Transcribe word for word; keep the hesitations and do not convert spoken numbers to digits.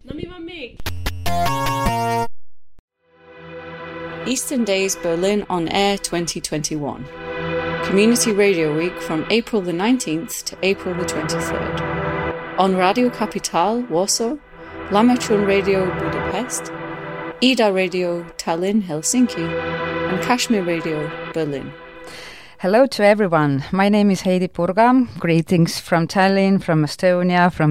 Eastern Days Berlin on Air twenty twenty-one. Community Radio Week from April the nineteenth to April the twenty-third. On Radio Capital, Warsaw, Lametron Radio Budapest, Ida Radio Tallinn, Helsinki, and Kashmir Radio Berlin. Hello to everyone. My name is Heidi Purga. Greetings from Tallinn, from Estonia, from